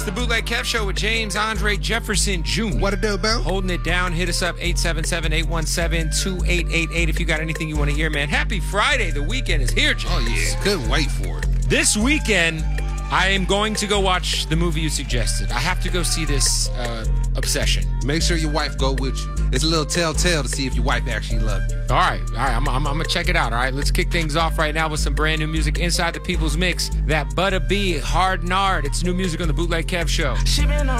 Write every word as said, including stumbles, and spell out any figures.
The Bootleg Kev Show with James Andre Jefferson Junior What it do, Bill? Holding it down. Hit us up, eight seven seven, eight one seven, two eight eight eight if you got anything you want to hear, man. Happy Friday. The weekend is here, James. Oh, yeah. Couldn't wait for it. This weekend, I am going to go watch the movie you suggested. I have to go see this uh, Obsession. Make sure your wife go with you. It's a little telltale to see if your wife actually loves you. All right. All right. I'm, I'm, I'm going to check it out. All right. Let's kick things off right now with some brand new music inside the People's Mix. That Butta B, Hard Nard. It's new music on the Bootleg Kev Show.